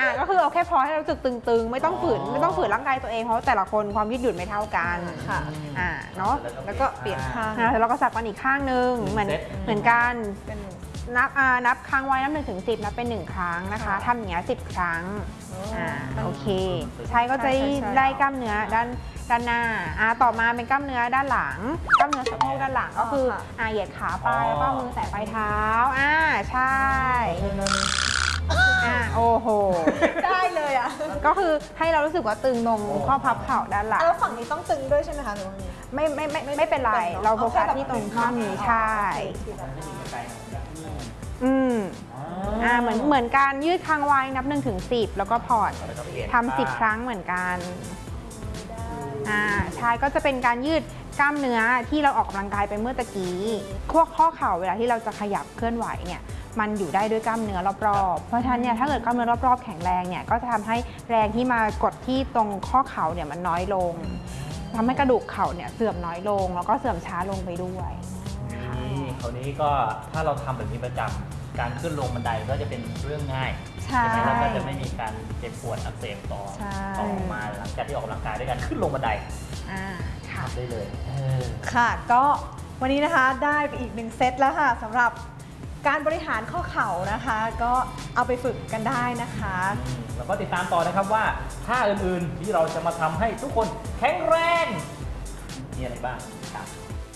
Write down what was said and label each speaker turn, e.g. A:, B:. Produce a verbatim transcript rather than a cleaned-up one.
A: อ่ะก็คือเอาแค่พอให้เรารู้สึกตึงๆไม่ต้องฝืนไม่ต้องฝืนร่างกายตัวเองเพราะแต่ละคนความยืดหยุ่นไม่เท่ากัน
B: ค่ะ
A: อ่าเนาะ
B: แล้วก็เปลี่ยนข้าง
A: อ่าแล้วเราก็สักมันอีกข้างนึงเหมือนเหมือนกันนับอ่านับค้างไว้นับหนึ่งถึงสิบนับเป็นหนึ่งครั้งนะคะทำอย่างเงี้ยสิบครั้งอ่าโอเคใช่ก็จะได้กล้ามเนื้อด้านด้านหน้าอ่าต่อมาเป็นกล้ามเนื้อด้านหลังกล้ามเนื้อสะโพกด้านหลังก็คืออ่าเหยียดขาไปแล้วก็มือแตะปลายเท้าอ่าใช่อ่าโอ้โห
B: ได้เลยอ่ะ
A: ก็คือให้เรารู้สึกว่าตึงตรงข้อพับเข่าด้านหลัง
B: แล้วฝั่งนี้ต้องตึงด้วยใช่ไหมคะหรือว่า
A: ไม่ไม่ไม่ไม่เป็นไรเราโฟกัสที่ตรงข้อนี้ใช่อืมอ่าเหมือนเหมือนการยืดค้างไว้นับหนึ่งถึงสิบแล้วก็ผ่อนทำสิบครั้งเหมือนกันอ่าใช่ก็จะเป็นการยืดกล้ามเนื้อที่เราออกกำลังกายไปเมื่อตะกี้พวกข้อเข่าเวลาที่เราจะขยับเคลื่อนไหวเนี่ยมันอยู่ได้ด้วยกล้ามเนื้อรอบๆเพราะฉะนั้นเนี่ยถ้าเกิดกล้ามเนื้อรอบๆแข็งแรงเนี่ยก็จะทำให้แรงที่มากดที่ตรงข้อเข่าเนี่ยมันน้อยลงทำให้กระดูกเข่าเนี่ยเสื่อมน้อยลงแล้วก็เสื่อมช้าลงไปด้วย
C: นี่คราวนี้ก็ถ้าเราทำแบบนี้ประจำการขึ้นลงบันไดก็จะเป็นเรื่องง่าย
A: ใช่
C: ไหมแล้วก็จะไม่มีการเจ็บปวดอักเสบต่อต่อมาหลังจากที่ออกกำลังกายด้วยกันขึ้นลงบันได
A: อ่า
C: ทำได้เลย
B: ค่ะก็วันนี้นะคะได้ไปอีกหนึ่งเซตแล้วค่ะสำหรับการบริหารข้อเข่านะคะก็เอาไปฝึกกันได้นะคะ
C: แล้วก็ติดตามต่อนะครับว่าท่าอื่นๆที่เราจะมาทำให้ทุกคนแข็งแรงมีอะไรบ้างครับ